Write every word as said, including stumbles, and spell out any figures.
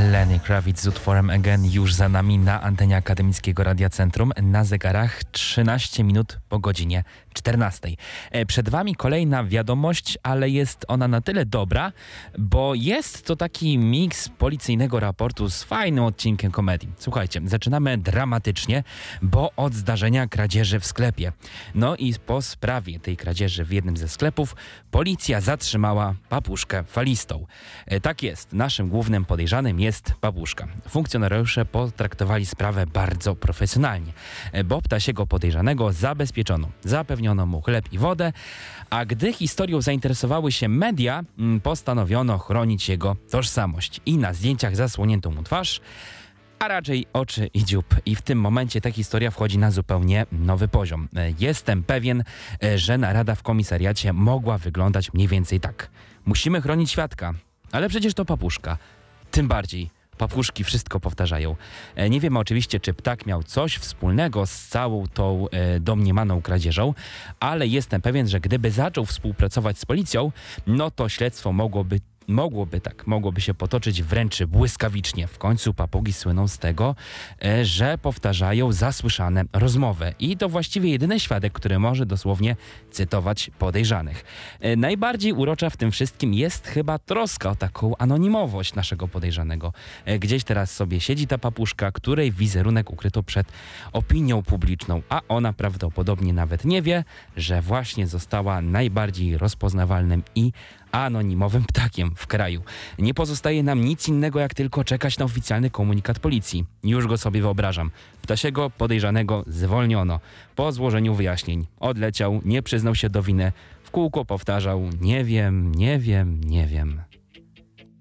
Lenny Kravitz z utworem Again już za nami na antenie Akademickiego Radia Centrum. Na zegarach trzynaście minut po godzinie czternastej. Przed wami kolejna wiadomość, ale jest ona na tyle dobra, bo jest to taki miks policyjnego raportu z fajnym odcinkiem komedii. Słuchajcie, zaczynamy dramatycznie, bo od zdarzenia kradzieży w sklepie. No i po sprawie tej kradzieży w jednym ze sklepów policja zatrzymała papuszkę falistą. Tak jest, naszym głównym podejrzanym jest papuszka. Funkcjonariusze potraktowali sprawę bardzo profesjonalnie, bo ptasiego podejrzanego zabezpieczono. Zapewniono mu chleb i wodę, a gdy historią zainteresowały się media, postanowiono chronić jego tożsamość i na zdjęciach zasłonięto mu twarz, a raczej oczy i dziób. I w tym momencie ta historia wchodzi na zupełnie nowy poziom. Jestem pewien, że narada w komisariacie mogła wyglądać mniej więcej tak. Musimy chronić świadka, ale przecież to papuszka. Tym bardziej papuszki wszystko powtarzają. Nie wiemy oczywiście, czy ptak miał coś wspólnego z całą tą e, domniemaną kradzieżą, ale jestem pewien, że gdyby zaczął współpracować z policją, no to śledztwo mogłoby Mogłoby tak, mogłoby się potoczyć wręcz błyskawicznie. W końcu papugi słyną z tego, że powtarzają zasłyszane rozmowy. I to właściwie jedyny świadek, który może dosłownie cytować podejrzanych. Najbardziej urocza w tym wszystkim jest chyba troska o taką anonimowość naszego podejrzanego. Gdzieś teraz sobie siedzi ta papuszka, której wizerunek ukryto przed opinią publiczną, a ona prawdopodobnie nawet nie wie, że właśnie została najbardziej rozpoznawalnym i anonimowym ptakiem w kraju. Nie pozostaje nam nic innego, jak tylko czekać na oficjalny komunikat policji. Już go sobie wyobrażam. Ptasiego podejrzanego zwolniono. Po złożeniu wyjaśnień odleciał, nie przyznał się do winy. W kółko powtarzał: nie wiem, nie wiem, nie wiem.